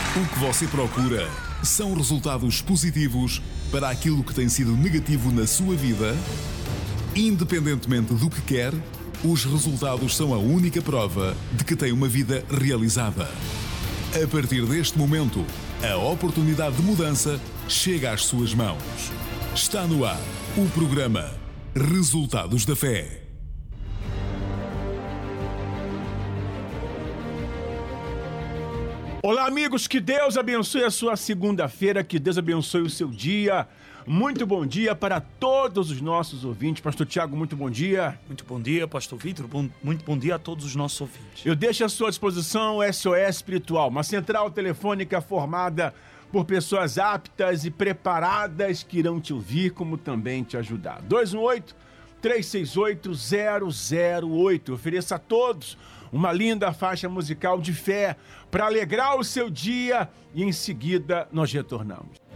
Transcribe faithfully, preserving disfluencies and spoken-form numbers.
O que você procura são resultados positivos para aquilo que tem sido negativo na sua vida? Independentemente do que quer, os resultados são a única prova de que tem uma vida realizada. A partir deste momento, a oportunidade de mudança chega às suas mãos. Está no ar o programa Resultados da Fé. Olá, amigos, que Deus abençoe a sua segunda-feira, que Deus abençoe o seu dia. Muito bom dia para todos os nossos ouvintes. Pastor Tiago, muito bom dia. Muito bom dia, Pastor Vitor. Bom, muito bom dia a todos os nossos ouvintes. Eu deixo à sua disposição o S O S Espiritual, uma central telefônica formada por pessoas aptas e preparadas que irão te ouvir, como também te ajudar. dois um oito, três seis oito, zero zero oito. Ofereça a todos uma linda faixa musical de fé para alegrar o seu dia e em seguida nós retornamos.